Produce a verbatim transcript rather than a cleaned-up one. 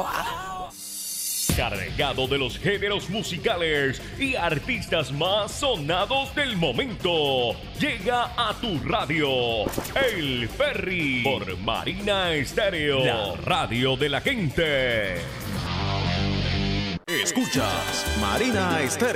trabajo. Cargado de los géneros musicales y artistas más sonados del momento. Llega a tu radio El Ferry por Marina Estéreo, la radio de la gente. Escuchas Marina Estéreo.